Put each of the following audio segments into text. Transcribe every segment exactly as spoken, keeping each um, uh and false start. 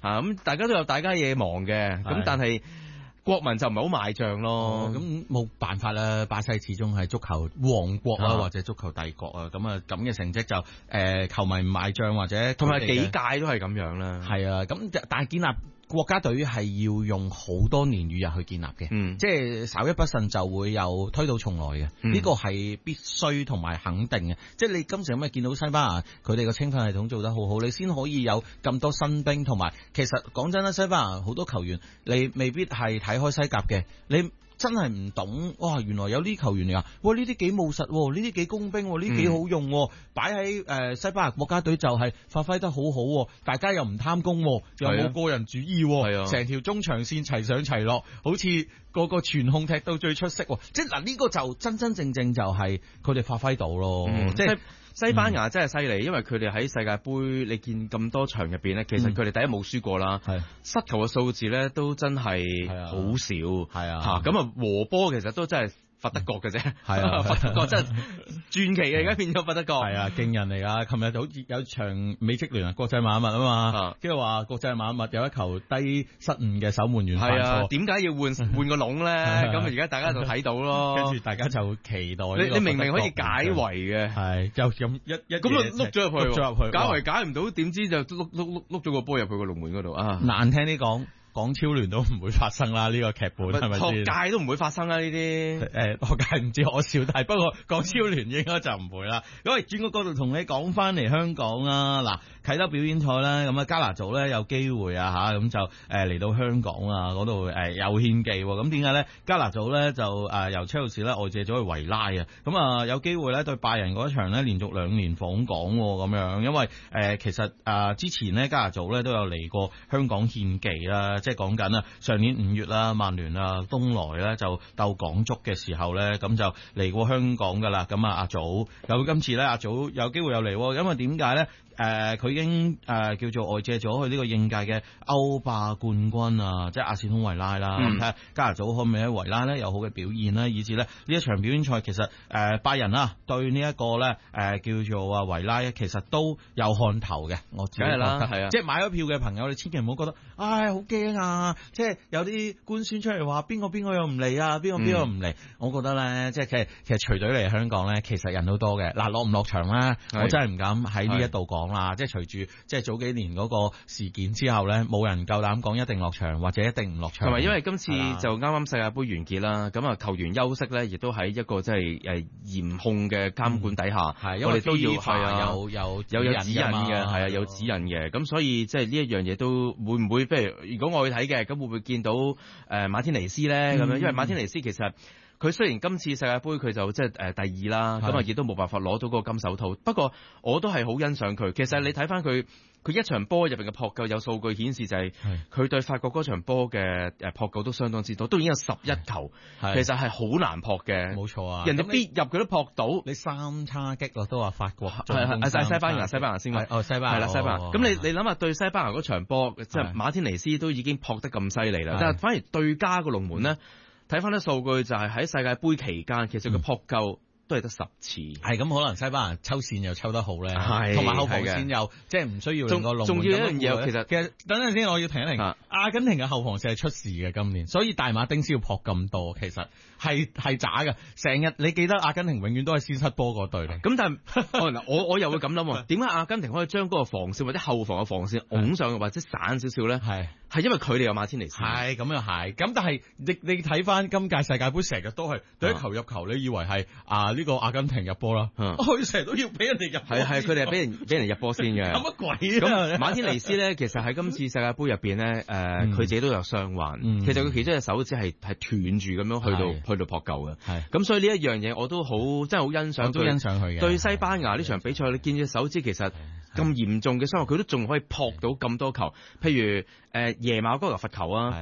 啊，咁大家都有大家嘢忙嘅，咁但係國民就唔係好賣帳咯。 咁冇辦法啦，巴西始終係足球王國啊，或者足球帝國啊，咁啊咁嘅成績就誒、呃、球迷唔賣帳或者同埋幾屆都係咁樣啦。 係啊，咁但係建立國家隊係要用好多年與日去建立嘅，嗯，即係稍一不慎就會有推倒重來嘅，呢、嗯、個係必須同埋肯定嘅。即係你今時咁嘅見到西班牙佢哋個青訓系統做得好好，你先可以有咁多新兵，同埋其實講真啦，西班牙好多球員你未必係睇開西甲嘅，你真係唔懂，哇！原來有啲球員嚟啊，哇！呢啲幾務實，呢啲幾工兵，呢啲幾好用，擺喺誒西班牙國家隊就係發揮得好好，大家又唔貪功，又冇個人主義，成條中場線齊上齊落，好似個個傳控踢到最出色，即係嗱呢個就真真正正就係佢哋發揮到咯， 嗯、 即係。 西班牙真係犀利，因為佢哋喺世界盃，你見咁多場入邊咧，其實佢哋第一冇輸過啦，係失球嘅數字咧都真係好少，係啊，吓咁啊和波其實都真係佛得角嘅啫，係啊，佛得角真係傳奇嘅，而家變咗佛得角，係啊，勁人嚟噶。琴日好似有場美職聯啊，國際馬物啊嘛，跟住話國際馬物有一球低失誤嘅守門員犯錯，點解要換換個籠咧？咁而家大家就睇到咯，跟住大家就期待你，你明明可以解圍嘅，係就咁一一咁啊碌咗入去，碌咗入去，解圍解唔到，點知就碌碌碌碌咗個波入去個龍門嗰度啊！難聽啲講。講超聯都唔會發生啦，呢、這個劇本係咪先？學界都唔會發生啦呢啲。誒、呃，學界唔知可笑，但係不過講超聯應該就唔會啦。咁啊，轉個角度同你講翻嚟香港啦。嗱，啟德表演賽咧，咁啊加拿祖咧有機會啊吓，咁就誒嚟到香港啊嗰度誒有獻技。咁點解咧？加拿祖咧就誒由車路士咧外借咗去維拉啊。咁啊有機會咧對拜仁嗰一場咧連續兩年訪港咁樣，因為誒、呃、其實啊、呃、之前咧加拿祖咧都有嚟過香港獻技啦。即係講緊啊，上年五月啦，曼聯啊東萊咧就鬥港足嘅時候咧，咁就嚟過香港噶啦。咁啊阿祖有今次咧，阿祖有機會有嚟，因為點解咧？誒、呃，佢已經誒、呃、叫做外借咗去呢個應屆嘅歐霸冠軍啊，即係阿士東維拉啦。睇下、嗯、加拿祖可唔可以喺維拉咧有好嘅表現啦，以至咧呢一場表演賽其實誒、呃、拜仁啊對呢一個咧誒叫做啊維拉，其實都有看頭嘅。我梗係啦，係啊，即係買咗票嘅朋友，你千祈唔好覺得，唉好驚啊！即係有啲官宣出嚟話邊個邊個又唔嚟啊，邊個邊個唔嚟？嗯、我覺得咧，即係其實其實隨隊嚟香港咧，其實人都多嘅。嗱，落唔落場咧，我真係唔敢喺呢一度講。講啦，即係隨住即係早幾年嗰個事件之後咧，冇人夠膽講一定落場或者一定唔落場。同埋因為今次就啱啱世界盃完結啦，咁啊球員休息咧，亦都喺一個即係誒嚴控嘅監管底下，係、嗯、我哋都要係啊有有有有指引嘅，係啊有指引嘅。咁所以即係呢一樣嘢都會唔會，譬如如果我去睇嘅，咁會唔會見到誒、呃、馬天尼斯咧咁樣？因為馬天尼斯其實。佢雖然今次世界盃佢就即係誒第二啦，咁啊亦都冇辦法攞到嗰個金手套。不過我都係好欣賞佢。其實你睇翻佢，佢一場波入邊嘅撲救有數據顯示就係佢對法國嗰場波嘅誒撲救都相當之多，都已經有十一球。其實係好難撲嘅，冇錯啊！人哋必入佢都撲到。你三叉戟咯，都話法國係係係西班牙西班牙先哦西班牙係啦西班牙。咁你你諗下對西班牙嗰場波，即係馬天尼斯都已經撲得咁犀利啦，但係反而對家個龍門咧。睇翻啲數據就係喺世界盃期間，其實佢撲救都係得十次。係咁，可能西班牙抽線又抽得好咧，同埋後防線又即係唔需要令個龍門。仲要一樣嘢，其實其實等陣先，我要停一停。啊、阿根廷嘅後防線係出事嘅今年，所以大馬丁斯要撲咁多，其實係係渣嘅。成日你記得阿根廷永遠都係先失波嗰隊嚟。咁但係我我又會咁諗，點解阿根廷可以將嗰個防線或者後防嘅防線拱上或者散少少咧？係。係因為佢哋有馬天尼斯，係咁又係，咁但係你你睇翻今屆世界盃成日都係第一球入球，你以為係啊呢個阿根廷入波啦，佢成日都要俾人哋入，係係佢哋係俾人俾人入波先嘅，有乜鬼啊？咁馬天尼斯咧，其實喺今次世界盃入邊咧，誒佢自己都有傷患，其實佢其中隻手指係係斷住咁樣去到去到撲救嘅，係咁所以呢一樣嘢我都好真係好欣賞，都欣賞佢嘅。對西班牙呢場比賽，你見隻手指其實咁嚴重嘅傷害，佢都仲可以撲到咁多球，譬如誒。夜馬嗰個罰球啊，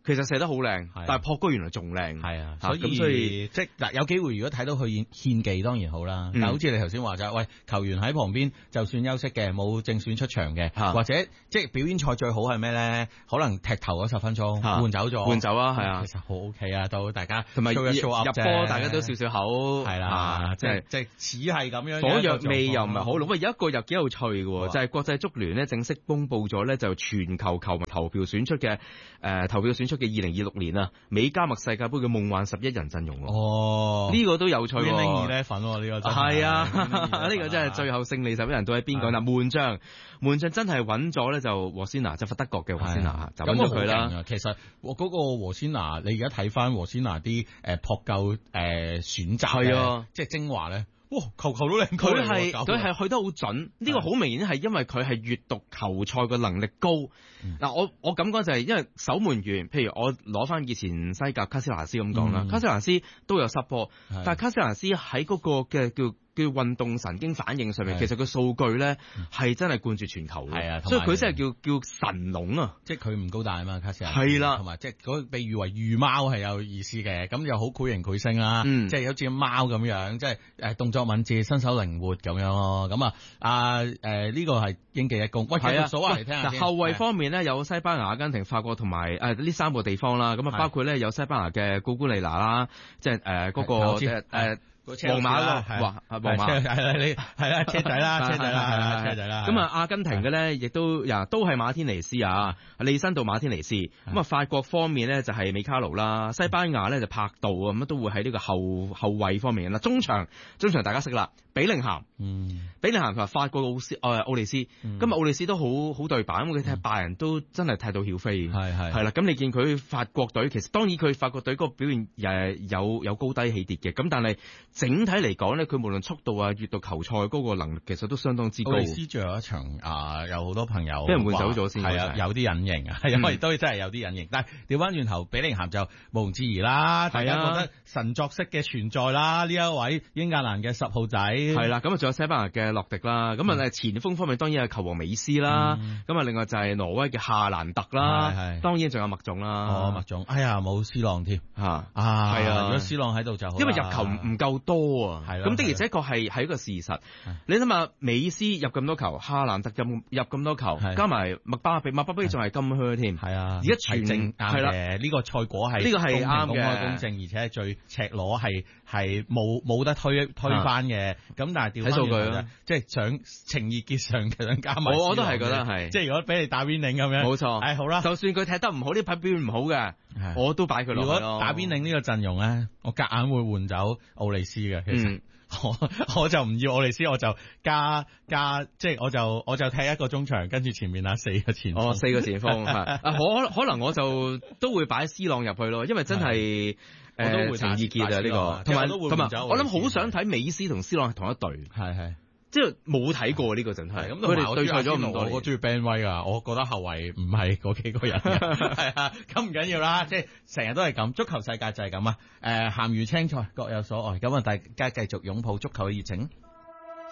其實射得好靚，但係博哥原來仲靚， 係啊，所以咁所以即係嗱，有機會如果睇到佢獻獻技，當然好啦。但係好似你頭先話齋，喂，球員喺旁邊就算休息嘅，冇正選出場嘅，或者即係表演賽最好係咩咧？可能踢頭嗰十分鐘換走咗， 換走啊，係啊， 其實好 OK 啊，到大家同埋入波，大家都笑笑口， 係啦，即係即係似係咁樣， 火藥味又唔係好濃。喂，有一個又幾有趣嘅，就係國際足聯咧正式公布咗咧，就全球球迷投票選出嘅誒投票選出嘅二零二六年啊美加墨世界盃嘅夢幻十一人陣容。 哦， 呢個都有趣喎。 Winning Eleven 呢個真係啊，呢個真係最後勝利十一人都喺邊個啦？門將門將真係揾咗咧，就和仙拿，就德國嘅和仙拿就揾咗佢啦。 其實我嗰個和仙拿，你而家睇翻和仙拿啲誒撲救誒選擇係啊， 即係精華咧。哇！球球都靚， 佢係佢係去得好準，呢個好明顯係因為佢係閲讀球賽嘅能力高。嗱、嗯，我我感覺就係因為守門員，譬如我攞翻以前西甲卡斯拿斯咁講啦，卡斯拿斯都有失波，但係卡斯拿斯喺嗰個嘅叫叫運動神經反應上面，其實個數據咧係真係冠絕全球嘅，啊、所以佢真係叫叫神龍啊！ 即係佢唔高大啊嘛，卡斯拿斯係啦， 同埋即係嗰被譽為御貓係有意思嘅，咁又好繪形繪聲啦，嗯、即係好似貓咁樣，即係誒動作敏捷、身手靈活咁樣咯。咁啊啊誒呢個係應記一功。喂，繼續數下嚟聽下先。 後衞方面咧，有西班牙、阿根廷、法國同埋誒呢三個地方啦。咁啊包括咧有西班牙嘅古古利娜啦，即係誒嗰個誒。呃皇馬咯，皇皇馬係啦，你係啦，車仔啦，車仔啦，係啦，車仔啦。 咁啊，阿根廷嘅咧，亦都呀，都係馬天尼斯啊，利申道馬天尼斯。咁啊，法國方面咧就係美卡盧啦，西班牙咧就柏杜啊，咁都會喺呢個後後衞方面啦。中場中場大家識啦，比寧咸，嗯，比寧咸同埋法國奧斯誒奧利斯。今日奧利斯都好好對版，佢踢拜仁都真係踢到曉飛，係係係啦。咁你見佢法國隊，其實當然佢法國隊嗰個表現誒有有高低起跌嘅，咁但係。整體嚟講咧，佢無論速度啊、閲讀球賽嗰個能力，其實都相當之高。奧利斯仲有一場啊，有好多朋友俾人換走咗先， 係啊，有啲隱形啊，係因為都真係有啲隱形。但係調翻轉頭，比寧咸就毋庸置疑啦，大家覺得神作式嘅存在啦。呢一位英格蘭嘅十號仔係啦，咁啊仲有西班牙嘅洛迪啦，咁啊前鋒方面當然係球王美斯啦，咁啊另外就係挪威嘅夏蘭特啦，當然仲有麥總啦。 哦，麥總，哎呀冇 C 朗添嚇啊，係啊，如果 C 朗喺度就好， 因為入球唔夠多啊，咁的而且確係係一個事實。你諗下，美斯入咁多球，夏蘭特入入咁多球，加埋麥巴比，麥巴比仲係金靴添。係啊，而家全正係啦，呢個賽果係呢個係啱嘅， 公正而且係最赤裸，係係冇冇得推推翻嘅。咁但係調翻轉頭，即係想情意結上嘅想加埋。 我我都係覺得係， 即係如果俾你打 winning 咁樣， 冇錯。 誒好啦， 就算佢踢得唔好，呢排表現唔好嘅，我都擺佢落去。 如果打 winning 呢個陣容咧，我夾硬會換走奧利斯嘅，其實。我我就唔要奧利斯，我就加加即係我就我就踢一個中場，跟住前面啊四個前鋒， 哦四個前鋒係可可能我就都會擺 C 朗入去咯，因為真係誒情意結啊呢個，同埋同埋我諗好想睇美斯同 C 朗係同一隊，係係。即係冇睇過呢個陣係，咁佢哋對賽咗咁多年。我中意 Ben 威啊，我覺得後衞唔係嗰幾個人嘅，係啊，咁唔緊要啦，即係成日都係咁，足球世界就係咁啊。誒、呃，鹹魚青菜各有所愛，咁啊，大家繼續擁抱足球嘅熱情。